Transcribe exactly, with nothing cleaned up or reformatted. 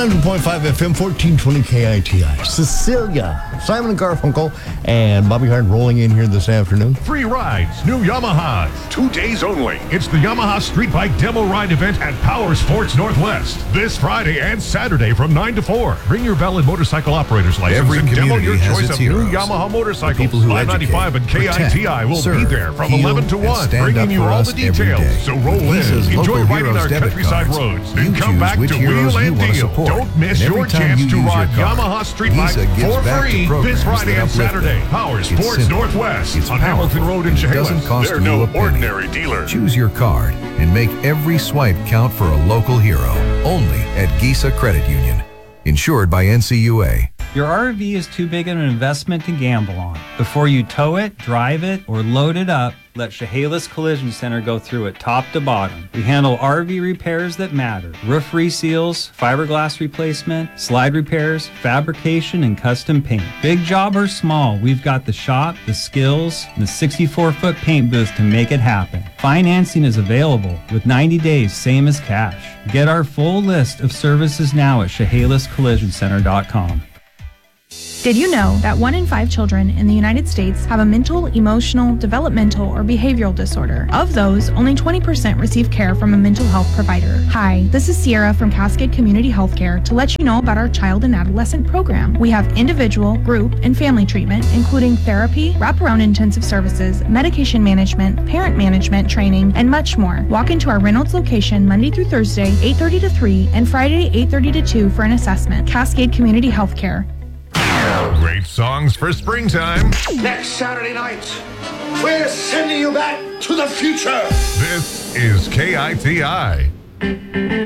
hundred point five F M, fourteen twenty K I T I. Cecilia, Simon and Garfunkel, and Bobby Hart rolling in here this afternoon. Free rides, new Yamahas, two days only. It's the Yamaha Street Bike Demo Ride event at Power Sports Northwest. This Friday and Saturday from nine to four. Bring your valid motorcycle operator's license Every and demo your community has choice its of heroes. new Yamaha motorcycles. The people who five ninety-five and educate, K I T I will protect, be serve, there from heal, eleven to and one, stand bringing up you for all us the every details. day. So roll With in, Visa's enjoy Local riding Heroes our debit countryside cards. roads, You then come choose back which to heroes wheel you and want to deal. support. Don't miss And every your time chance you to use your ride card, Yamaha Street Visa Bike gives for back to free programs this Friday that and uplift Saturday. them. Power It's Sports simple. Northwest It's on powerful. Hamilton Road in It doesn't Chehalis. cost They're you no a penny. ordinary dealer. Choose your card and make every swipe count for a local hero. Only at Gisa Credit Union. Insured by N C U A. Your R V is too big of an investment to gamble on. Before you tow it, drive it, or load it up, let Chehalis Collision Center go through it top to bottom. We handle R V repairs that matter. Roof reseals, fiberglass replacement, slide repairs, fabrication, and custom paint. Big job or small, we've got the shop, the skills, and the sixty-four foot paint booth to make it happen. Financing is available with ninety days, same as cash. Get our full list of services now at Chehalis Collision Center dot com. Did you know that one in five children in the United States have a mental, emotional, developmental, or behavioral disorder? Of those, only twenty percent receive care from a mental health provider. Hi, this is Sierra from Cascade Community Healthcare to let you know about our child and adolescent program. We have individual, group, and family treatment, including therapy, wraparound intensive services, medication management, parent management training, and much more. Walk into our Reynolds location Monday through Thursday, eight thirty to three, and Friday, eight thirty to two for an assessment. Cascade Community Healthcare. Great songs for springtime. Next Saturday night, we're sending you back to the future. This is K I T I.